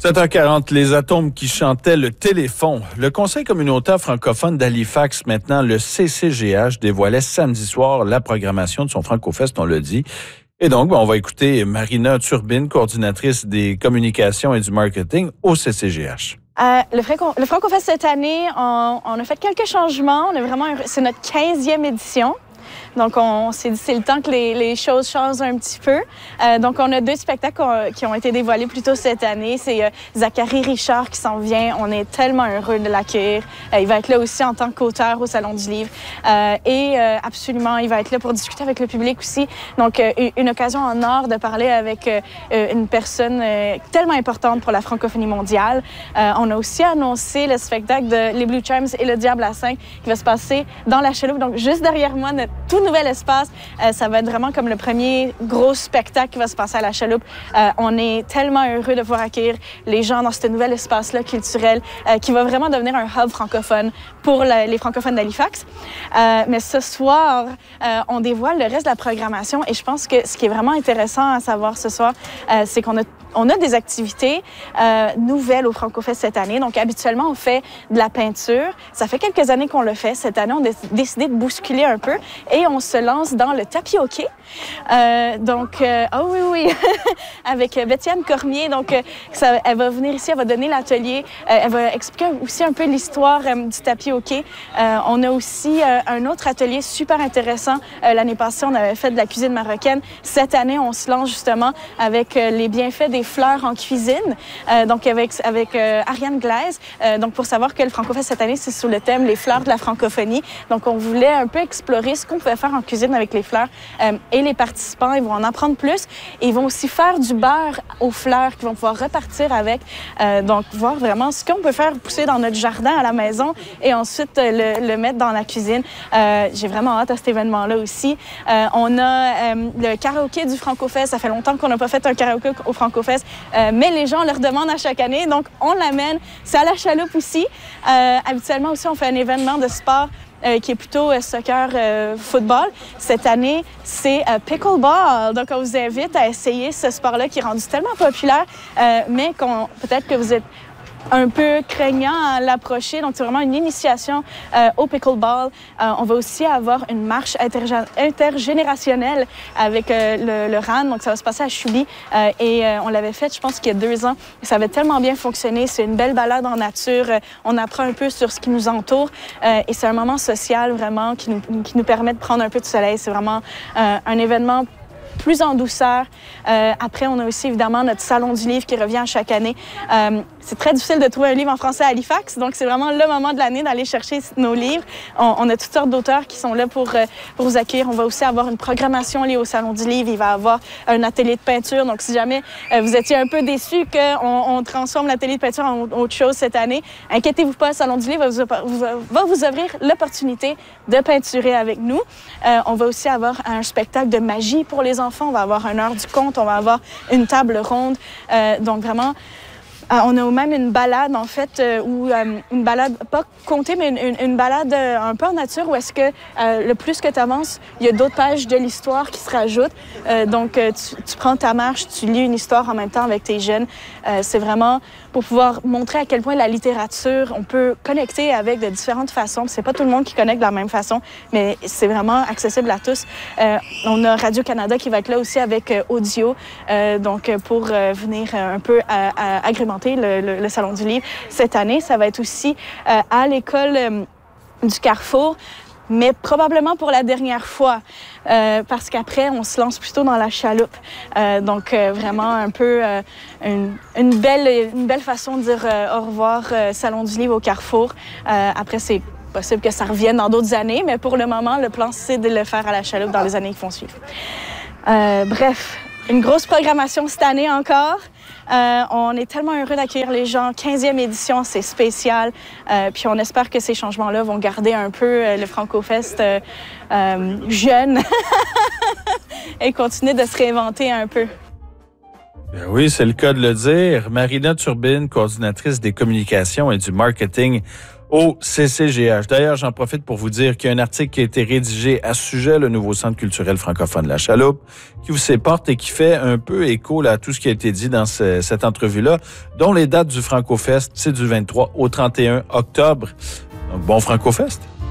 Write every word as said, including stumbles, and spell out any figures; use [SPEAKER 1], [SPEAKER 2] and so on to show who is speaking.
[SPEAKER 1] sept heures quarante, les atomes qui chantaient le téléphone. Le Conseil communautaire francophone d'Halifax, maintenant le C C G H, dévoilait samedi soir la programmation de son Francofest, on l'a dit. Et donc, ben, on va écouter Marina Turbine, coordinatrice des communications et du marketing au C C G H.
[SPEAKER 2] Euh, le, Franco, le Francofest cette année, on, on a fait quelques changements. On est vraiment, c'est notre quinzième édition. Donc, on s'est dit c'est le temps que les, les choses changent un petit peu. Euh, donc, on a deux spectacles qui ont été dévoilés plus tôt cette année. C'est euh, Zachary Richard qui s'en vient. On est tellement heureux de l'accueillir. Euh, il va être là aussi en tant qu'auteur au Salon du Livre. Euh, et euh, absolument, il va être là pour discuter avec le public aussi. Donc, euh, une occasion en or de parler avec euh, une personne euh, tellement importante pour la francophonie mondiale. Euh, on a aussi annoncé le spectacle de Les Blue Chimes et Le Diable à cinq qui va se passer dans la Chaloupe. Donc, juste derrière moi, notre tout nouvel espace. Euh, ça va être vraiment comme le premier gros spectacle qui va se passer à la Chaloupe. Euh, on est tellement heureux de pouvoir accueillir les gens dans ce nouvel espace-là culturel euh, qui va vraiment devenir un hub francophone pour la, les francophones d'Halifax. Euh, mais ce soir, euh, on dévoile le reste de la programmation et je pense que ce qui est vraiment intéressant à savoir ce soir, euh, c'est qu'on a On a des activités euh, nouvelles au Francofest cette année. Donc, habituellement, on fait de la peinture. Ça fait quelques années qu'on le fait. Cette année, on a décidé de bousculer un peu et on se lance dans le tapis hockey. Euh, donc, euh, oh oui, oui, avec Bétienne Cormier. Donc, euh, ça, elle va venir ici, elle va donner l'atelier. Euh, elle va expliquer aussi un peu l'histoire euh, du tapis hockey. Euh, on a aussi euh, un autre atelier super intéressant. Euh, l'année passée, on avait fait de la cuisine marocaine. Cette année, on se lance justement avec euh, les bienfaits des fleurs en cuisine, euh, donc avec, avec euh, Ariane Glaise. Euh, donc, pour savoir que le Francofest cette année, c'est sous le thème « Les fleurs de la francophonie ». Donc, on voulait un peu explorer ce qu'on pouvait faire en cuisine avec les fleurs. Euh, et les participants, ils vont en apprendre plus. Et ils vont aussi faire du beurre aux fleurs qu'ils vont pouvoir repartir avec. Euh, donc, voir vraiment ce qu'on peut faire pousser dans notre jardin à la maison et ensuite euh, le, le mettre dans la cuisine. Euh, j'ai vraiment hâte à cet événement-là aussi. Euh, on a euh, le karaoké du Francofest. Ça fait longtemps qu'on n'a pas fait un karaoké au Francofest. Euh, mais les gens leur demandent à chaque année, donc on l'amène. C'est à la Chaloupe aussi. Euh, habituellement aussi, on fait un événement de sport euh, qui est plutôt euh, soccer, euh, football. Cette année, c'est euh, pickleball. Donc, on vous invite à essayer ce sport-là qui est rendu tellement populaire, euh, mais qu'on, peut-être que vous êtes un peu craignant à l'approcher. Donc, c'est vraiment une initiation euh, au pickleball. Euh, on va aussi avoir une marche intergé- intergénérationnelle avec euh, le, le R A N. Donc, ça va se passer à Chouly. Euh, et euh, on l'avait fait, je pense, qu'il y a deux ans. Ça avait tellement bien fonctionné. C'est une belle balade en nature. Euh, on apprend un peu sur ce qui nous entoure. Euh, et c'est un moment social, vraiment, qui nous, qui nous permet de prendre un peu de soleil. C'est vraiment euh, un événement plus en douceur. Euh, après, on a aussi évidemment notre Salon du Livre qui revient chaque année. Euh, c'est très difficile de trouver un livre en français à Halifax, donc c'est vraiment le moment de l'année d'aller chercher nos livres. On, on a toutes sortes d'auteurs qui sont là pour, euh, pour vous accueillir. On va aussi avoir une programmation liée au Salon du Livre. Il va y avoir un atelier de peinture. Donc, si jamais euh, vous étiez un peu déçus qu'on on transforme l'atelier de peinture en autre chose cette année, inquiétez-vous pas, le Salon du Livre va vous, va vous ouvrir l'opportunité de peinturer avec nous. Euh, on va aussi avoir un spectacle de magie pour les enfants. On va avoir une heure du conte, on va avoir une table ronde. Euh, donc, vraiment, euh, on a même une balade, en fait, euh, où euh, une balade, pas comptée, mais une, une, une balade euh, un peu en nature, où est-ce que euh, le plus que tu avances, il y a d'autres pages de l'histoire qui se rajoutent. Euh, donc, euh, tu, tu prends ta marche, tu lis une histoire en même temps avec tes jeunes. Euh, c'est vraiment pour pouvoir montrer à quel point la littérature, on peut connecter avec de différentes façons. C'est pas tout le monde qui connecte de la même façon, mais c'est vraiment accessible à tous. Euh, on a Radio-Canada qui va être là aussi avec euh, audio, euh, donc pour euh, venir euh, un peu à, à agrémenter le, le, le Salon du Livre. Cette année, ça va être aussi euh, à l'école euh, du Carrefour, mais probablement pour la dernière fois, euh, parce qu'après, on se lance plutôt dans la Chaloupe. Euh, donc, euh, vraiment un peu euh, une, une, belle, une belle façon de dire euh, au revoir, euh, Salon du Livre au Carrefour. Euh, après, c'est possible que ça revienne dans d'autres années, mais pour le moment, le plan, c'est de le faire à la Chaloupe dans les années qui vont suivre. Euh, bref, une grosse programmation cette année encore. Euh, on est tellement heureux d'accueillir les gens. quinzième édition, c'est spécial. Euh, puis on espère que ces changements-là vont garder un peu euh, le Francofest euh, euh, jeune et continuer de se réinventer un peu.
[SPEAKER 1] Bien oui, c'est le cas de le dire. Marina Turbine, coordinatrice des communications et du marketing au C C G H. D'ailleurs, j'en profite pour vous dire qu'il y a un article qui a été rédigé à ce sujet, le nouveau Centre culturel francophone de la Chaloupe, qui vous séporte et qui fait un peu écho là, à tout ce qui a été dit dans ce, cette entrevue-là, dont les dates du FrancoFest, c'est du vingt-trois au trente et un octobre. Donc, bon FrancoFest!